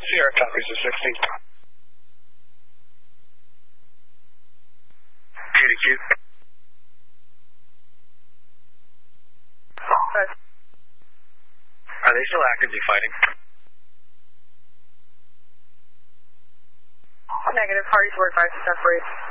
Sierra copies of 60. QDQ. Are they still actively fighting? Negative, parties were advised to separate.